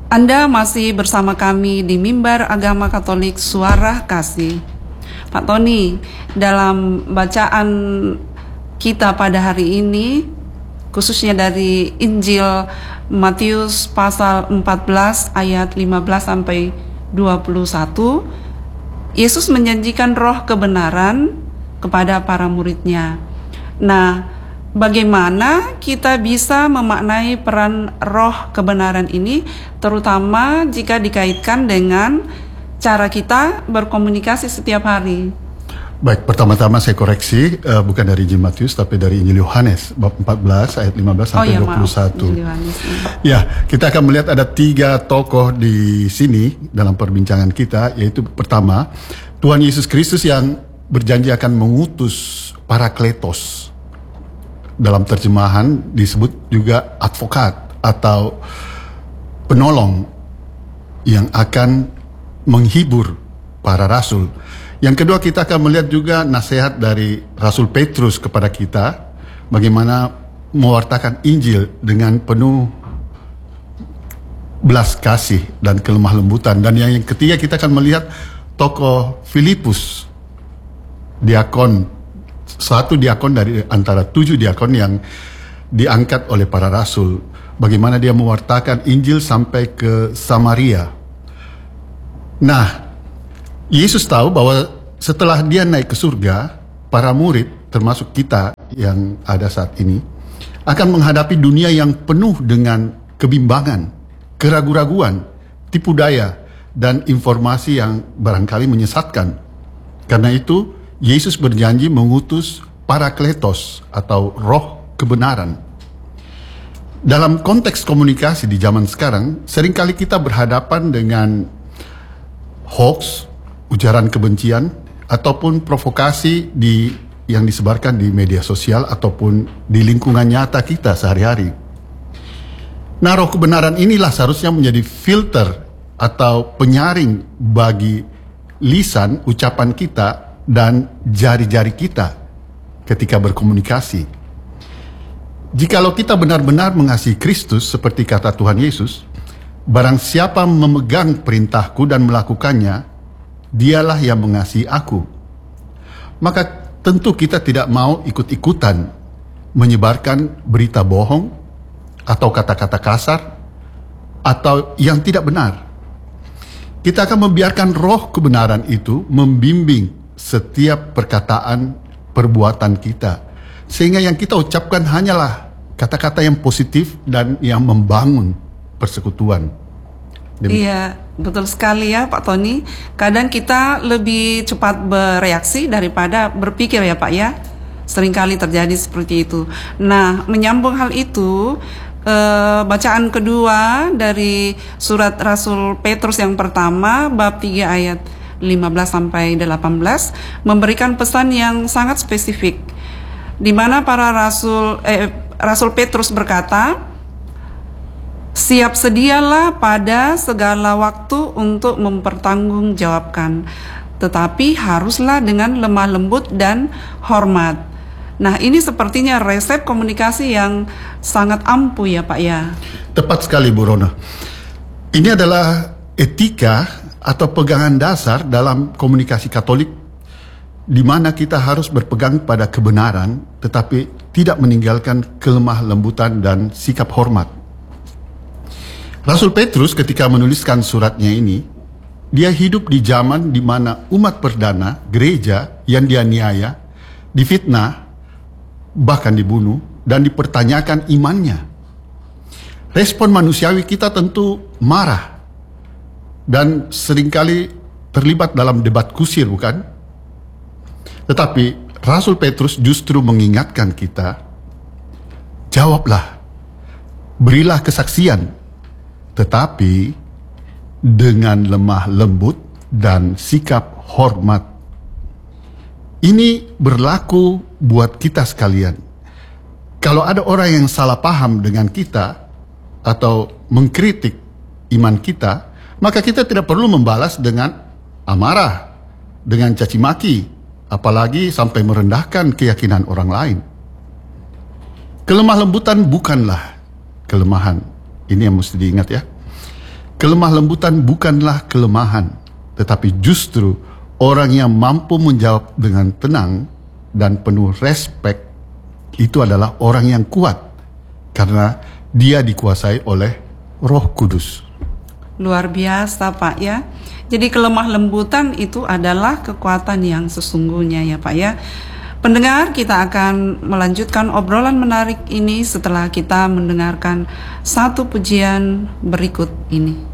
Anda masih bersama kami di Mimbar Agama Katolik Suara Kasih. Pak Tony, dalam bacaan kita pada hari ini, khususnya dari Injil Matius pasal 14 ayat 15 sampai 21, Yesus menjanjikan roh kebenaran kepada para muridnya. Nah, bagaimana kita bisa memaknai peran roh kebenaran ini, terutama jika dikaitkan dengan cara kita berkomunikasi setiap hari? Baik, pertama-tama saya koreksi, bukan dari Injil Matius, tapi dari Injil Yohanes, bab 14, ayat 15 sampai 21. Ya, kita akan melihat ada 3 tokoh di sini dalam perbincangan kita, yaitu pertama, Tuhan Yesus Kristus yang berjanji akan mengutus Parakletos. Dalam terjemahan disebut juga advokat atau penolong yang akan menghibur para rasul. Yang kedua, kita akan melihat juga nasihat dari Rasul Petrus kepada kita, bagaimana mewartakan Injil dengan penuh belas kasih dan kelemah lembutan. Dan yang ketiga, kita akan melihat tokoh Filipus, diakon, satu diakon dari antara 7 diakon yang diangkat oleh para rasul, bagaimana dia mewartakan Injil sampai ke Samaria. Nah, Yesus tahu bahwa setelah dia naik ke surga, para murid, termasuk kita yang ada saat ini, akan menghadapi dunia yang penuh dengan kebimbangan, keraguan-raguan, tipu daya, dan informasi yang barangkali menyesatkan. Karena itu, Yesus berjanji mengutus Parakletos atau roh kebenaran. Dalam konteks komunikasi di zaman sekarang, seringkali kita berhadapan dengan hoax, ujaran kebencian, ataupun provokasi yang disebarkan di media sosial ataupun di lingkungan nyata kita sehari-hari. Nah, roh kebenaran inilah seharusnya menjadi filter atau penyaring bagi lisan, ucapan kita, dan jari-jari kita ketika berkomunikasi. Jikalau kita benar-benar mengasihi Kristus seperti kata Tuhan Yesus, barang siapa memegang perintahku dan melakukannya, dialah yang mengasihi aku. Maka tentu kita tidak mau ikut-ikutan menyebarkan berita bohong atau kata-kata kasar atau yang tidak benar. Kita akan membiarkan roh kebenaran itu membimbing setiap perkataan, perbuatan kita, sehingga yang kita ucapkan hanyalah kata-kata yang positif dan yang membangun persekutuan. Iya, betul sekali ya Pak Tony. Kadang kita lebih cepat bereaksi daripada berpikir ya Pak ya. Seringkali terjadi seperti itu. Nah, menyambung hal itu, bacaan kedua dari surat Rasul Petrus yang pertama, bab 3 ayat 15 sampai 18, memberikan pesan yang sangat spesifik, di mana para Rasul Petrus berkata, siap sedialah pada segala waktu untuk mempertanggungjawabkan, tetapi haruslah dengan lemah lembut dan hormat. Nah, ini sepertinya resep komunikasi yang sangat ampuh ya Pak ya. Tepat sekali Bu Rona. Ini adalah etika atau pegangan dasar dalam komunikasi Katolik, di mana kita harus berpegang pada kebenaran, tetapi tidak meninggalkan kelemah lembutan dan sikap hormat. Rasul Petrus ketika menuliskan suratnya ini, dia hidup di zaman di mana umat perdana, gereja yang dianiaya, difitnah, bahkan dibunuh, dan dipertanyakan imannya. Respon manusiawi kita tentu marah, dan seringkali terlibat dalam debat kusir, bukan? Tetapi Rasul Petrus justru mengingatkan kita, jawablah, berilah kesaksian, tetapi dengan lemah lembut dan sikap hormat. Ini berlaku buat kita sekalian. Kalau ada orang yang salah paham dengan kita atau mengkritik iman kita, maka kita tidak perlu membalas dengan amarah, dengan caci maki, apalagi sampai merendahkan keyakinan orang lain. Kelemah lembutan bukanlah kelemahan. Ini yang mesti diingat ya. kelemah lembutan bukanlah kelemahan, tetapi justru orang yang mampu menjawab dengan tenang dan penuh respek itu adalah orang yang kuat karena dia dikuasai oleh Roh Kudus. Luar biasa Pak ya. Jadi kelemah lembutan itu adalah kekuatan yang sesungguhnya ya Pak ya. Pendengar, kita akan melanjutkan obrolan menarik ini setelah kita mendengarkan satu pujian berikut ini.